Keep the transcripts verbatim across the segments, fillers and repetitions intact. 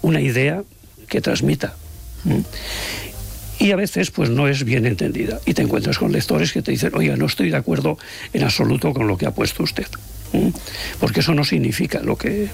una idea que transmita. ¿Mm? Y a veces pues no es bien entendida. Y te encuentras con lectores que te dicen, oiga, no estoy de acuerdo en absoluto con lo que ha puesto usted. ¿Mm? Porque eso no significa lo que...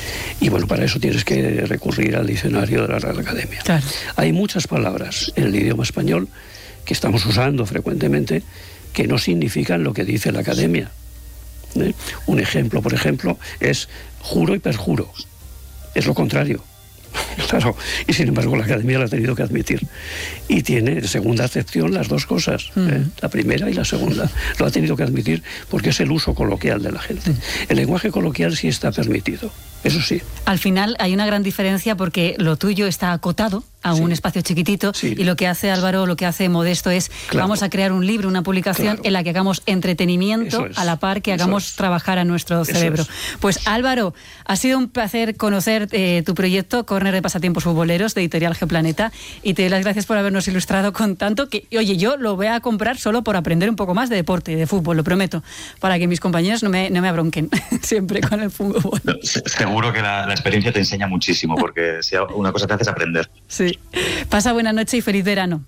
Y bueno, para eso tienes que recurrir al diccionario de la Real Academia. Claro. Hay muchas palabras en el idioma español que estamos usando frecuentemente que no significan lo que dice la Academia. ¿Eh? Un ejemplo, por ejemplo, es juro y perjuro. Es lo contrario. Claro, y sin embargo la Academia lo ha tenido que admitir. Y tiene segunda acepción las dos cosas, mm. ¿eh? La primera y la segunda. Lo ha tenido que admitir porque es el uso coloquial de la gente. Mm. El lenguaje coloquial sí está permitido, eso sí. Al final hay una gran diferencia porque lo tuyo está acotado a sí. un espacio chiquitito sí. y lo que hace Álvaro, lo que hace Modesto es claro. vamos a crear un libro, una publicación claro. en la que hagamos entretenimiento es. a la par que hagamos trabajar a nuestro eso cerebro. Es. Pues Álvaro, ha sido un placer conocer eh, tu proyecto Córner de Pasatiempos Futboleros de Editorial G Planeta y te doy las gracias por habernos ilustrado con tanto que, oye, yo lo voy a comprar solo por aprender un poco más de deporte, de fútbol, lo prometo, para que mis compañeros no me, no me abronquen siempre con el fútbol. No, seguro que la, la experiencia te enseña muchísimo porque si una cosa te hace es aprender. Sí. Pasa buena noche y feliz verano.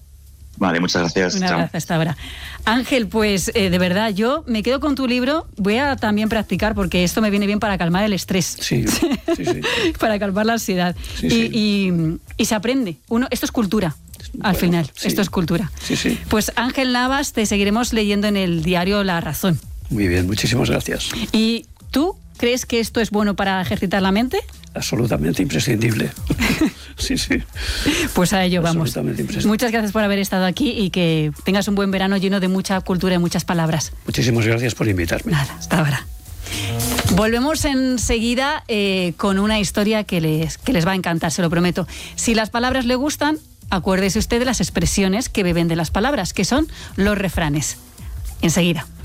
Vale, muchas gracias. Un abrazo hasta ahora. Ángel, pues eh, de verdad, yo me quedo con tu libro. Voy a también practicar porque esto me viene bien para calmar el estrés. Sí, sí, sí. Para calmar la ansiedad. Sí, y, sí. Y, y se aprende. Uno, esto es cultura. Al bueno, final, sí. esto es cultura. Sí, sí. Pues Ángel Navas, te seguiremos leyendo en el diario La Razón. Muy bien, muchísimas gracias. ¿Y tú crees que esto es bueno para ejercitar la mente? Absolutamente imprescindible. Sí, sí. Pues a ello vamos. Absolutamente Muchas gracias por haber estado aquí y que tengas un buen verano lleno de mucha cultura y muchas palabras. Muchísimas gracias por invitarme. Nada, hasta ahora. Volvemos enseguida eh, con una historia que les, que les va a encantar, se lo prometo. Si las palabras le gustan, acuérdese usted de las expresiones que beben de las palabras, que son los refranes. Enseguida.